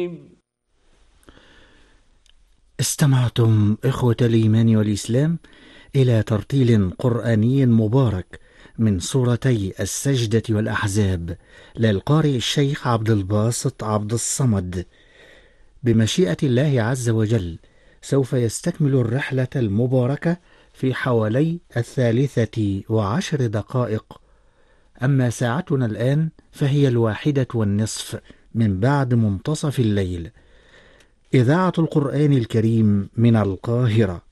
استمعتم إخوة الإيمان والإسلام إلى ترتيل قرآني مبارك من سورتي السجدة والأحزاب للقارئ الشيخ عبد الباسط عبد الصمد. بمشيئة الله عز وجل سوف يستكمل الرحلة المباركة في حوالي 13 دقائق. أما ساعتنا الآن فهي 1:30 من بعد منتصف الليل. إذاعة القرآن الكريم من القاهرة.